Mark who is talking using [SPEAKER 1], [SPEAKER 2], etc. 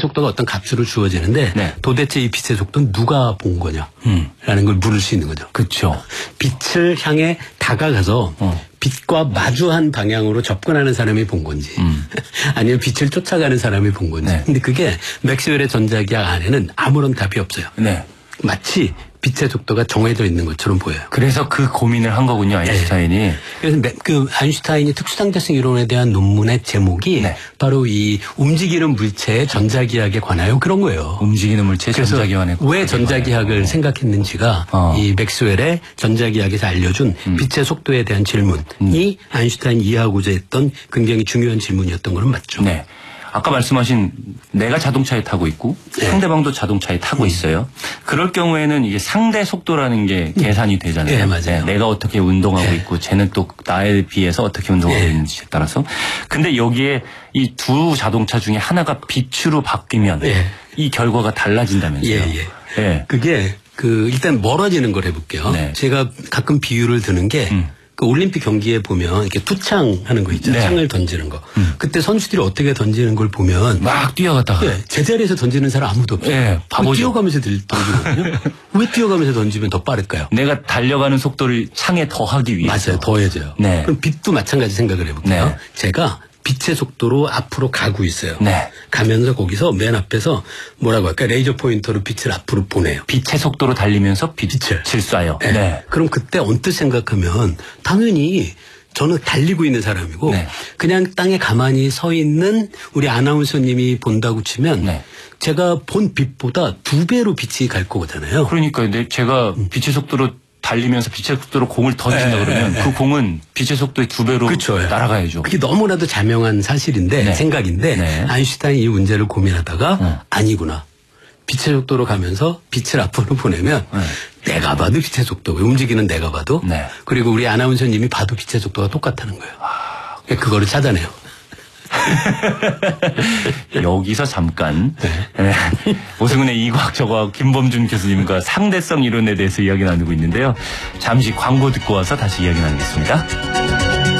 [SPEAKER 1] 속도가 어떤 값으로 주어지는데
[SPEAKER 2] 네.
[SPEAKER 1] 도대체 이 빛의 속도는 누가 본 거냐? 라는 걸 물을 수 있는 거죠.
[SPEAKER 2] 그렇죠.
[SPEAKER 1] 빛을 향해 다가가서 빛과 마주한 방향으로 접근하는 사람이 본 건지 아니면 빛을 쫓아가는 사람이 본 건지.
[SPEAKER 2] 네.
[SPEAKER 1] 근데 그게 맥스웰의 전자기학 안에는 아무런 답이 없어요.
[SPEAKER 2] 네.
[SPEAKER 1] 마치 빛의 속도가 정해져 있는 것처럼 보여요.
[SPEAKER 2] 그래서 그 고민을 한 거군요, 아인슈타인이.
[SPEAKER 1] 네. 그래서 그 아인슈타인이 특수상대성 이론에 대한 논문의 제목이
[SPEAKER 2] 네.
[SPEAKER 1] 바로 이 움직이는 물체의 전자기학에 관하여 그런 거예요.
[SPEAKER 2] 움직이는 물체 전자기학에
[SPEAKER 1] 왜 전자기학을 생각했는지가 이 맥스웰의 전자기학에서 알려준 빛의 속도에 대한 질문이 아인슈타인이 이해하고자 했던 굉장히 중요한 질문이었던 건 맞죠.
[SPEAKER 2] 네. 아까 말씀하신 내가 자동차에 타고 있고
[SPEAKER 1] 네.
[SPEAKER 2] 상대방도 자동차에 타고 있어요. 그럴 경우에는 이게 상대 속도라는 게 계산이 되잖아요.
[SPEAKER 1] 네, 맞아요.
[SPEAKER 2] 내가 어떻게 운동하고 있고 쟤는 또 나에 비해서 어떻게 운동하고 있는지에 따라서. 근데 여기에 이 두 자동차 중에 하나가 빛으로 바뀌면 이 결과가 달라진다면서요.
[SPEAKER 1] 예. 그게 일단 멀어지는 걸 해볼게요.
[SPEAKER 2] 네.
[SPEAKER 1] 제가 가끔 비유를 드는 게 그 올림픽 경기에 보면 이렇게 투창 하는 거 있잖아요.
[SPEAKER 2] 네.
[SPEAKER 1] 창을 던지는 거. 그때 선수들이 어떻게 던지는 걸 보면
[SPEAKER 2] 막 뛰어갔다가.
[SPEAKER 1] 제자리에서 던지는 사람 아무도 없어요.
[SPEAKER 2] 네, 바보죠.
[SPEAKER 1] 뛰어가면서 던지거든요. 왜 뛰어가면서 던지면 더 빠를까요?
[SPEAKER 2] 내가 달려가는 속도를 창에 더하기 위해서.
[SPEAKER 1] 맞아요. 더해져요.
[SPEAKER 2] 네.
[SPEAKER 1] 그럼 빛도 마찬가지 생각을 해볼게요.
[SPEAKER 2] 네.
[SPEAKER 1] 제가 빛의 속도로 앞으로 가고 있어요.
[SPEAKER 2] 네.
[SPEAKER 1] 가면서 거기서 맨 앞에서 뭐라고 할까 레이저 포인터로 빛을 앞으로 보내요.
[SPEAKER 2] 빛의 속도로 달리면서 빛을 쏴요.
[SPEAKER 1] 네.
[SPEAKER 2] 네.
[SPEAKER 1] 그럼 그때 언뜻 생각하면 당연히 저는 달리고 있는 사람이고
[SPEAKER 2] 네.
[SPEAKER 1] 그냥 땅에 가만히 서 있는 우리 아나운서님이 본다고 치면
[SPEAKER 2] 네.
[SPEAKER 1] 제가 본 빛보다 2배로 빛이 갈 거잖아요.
[SPEAKER 2] 그러니까요. 근데 제가 빛의 속도로 달리면서 빛의 속도로 공을 던진다 그러면 그 공은 빛의 속도의 2배로
[SPEAKER 1] 그쵸.
[SPEAKER 2] 날아가야죠.
[SPEAKER 1] 그게 너무나도 자명한 사실인데 생각인데 아인슈타인이 이 문제를 고민하다가 아니구나. 빛의 속도로 가면서 빛을 앞으로 보내면 내가 봐도 빛의 속도고 움직이는 내가 봐도 그리고 우리 아나운서님이 봐도 빛의 속도가 똑같다는 거예요. 그거를 찾아내요.
[SPEAKER 2] 여기서 잠깐 오승훈의 이과학저과 김범준 교수님과 상대성 이론에 대해서 이야기 나누고 있는데요. 잠시 광고 듣고 와서 다시 이야기 나누겠습니다.